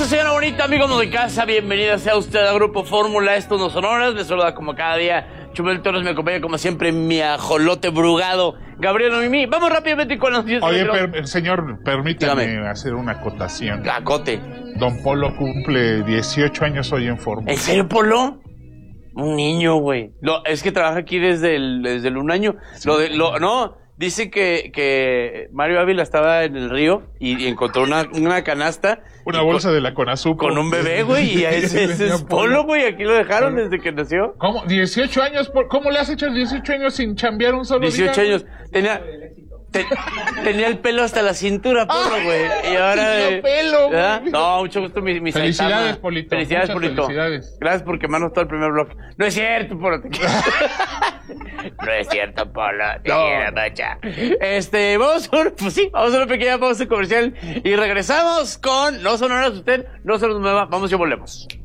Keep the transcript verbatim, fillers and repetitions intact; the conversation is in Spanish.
hermosa, señora bonita, amigos de casa, bienvenida sea usted al Grupo Fórmula, estos no son horas, me saluda como cada día Chumel Torres, me acompaña como siempre mi ajolote brugado, Gabriel Mimi. Vamos rápidamente con las noticias. Oye, per, señor, permítame Dígame. hacer una acotación. Acote. Don Polo cumple dieciocho años hoy en Fórmula. ¿En serio, Polo? Un niño, güey. Lo, es que trabaja aquí desde el, desde el un año. Sí. Lo de, lo, no, dice que, que Mario Ávila estaba en el río y, y encontró una, una canasta. Una bolsa con, de la Conasupo. Con un bebé, güey, y ese, ese es Polo, güey. Aquí lo dejaron desde que nació. ¿Cómo? ¿dieciocho años? ¿Cómo le has hecho dieciocho años sin chambear un solo dieciocho día? años. Tenía... Te, tenía el pelo hasta la cintura, Polo, güey. Y ahora. Eh, pelo, güey. No, mucho gusto, mi, mi Felicidades, Saitama. Polito. Felicidades, Muchas Polito. Felicidades. Gracias por quemarnos todo el primer bloque. No es cierto, Polo. No es cierto, Polo. Te no. quiero, macha. Este, vamos a, una, pues sí, vamos a una pequeña pausa comercial y regresamos con No Son Horas Usted, No Se Los Mueva. Vamos y volvemos.